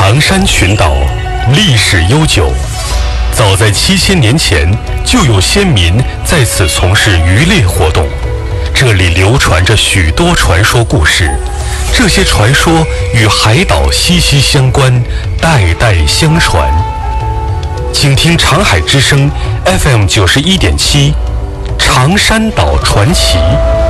长山群岛历史悠久，早在7000年前就有先民在此从事渔猎活动。这里流传着许多传说故事，这些传说与海岛息息相关，代代相传。请听长海之声 FM91.7，长山岛传奇。